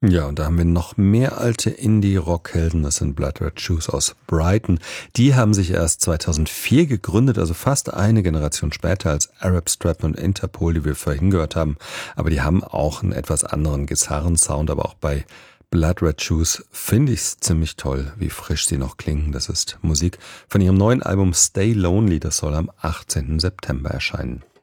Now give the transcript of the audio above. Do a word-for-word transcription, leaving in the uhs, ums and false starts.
Ja, und da haben wir noch mehr alte Indie-Rock-Helden. Das sind Blood Red Shoes aus Brighton. Die haben sich erst zweitausendvier gegründet, also fast eine Generation später als Arab Strap und Interpol, die wir vorhin gehört haben. Aber die haben auch einen etwas anderen Gitarrensound. Aber auch bei Blood Red Shoes finde ich es ziemlich toll, wie frisch sie noch klingen. Das ist Musik von ihrem neuen Album Stay Lonely. Das soll am achtzehnten September erscheinen.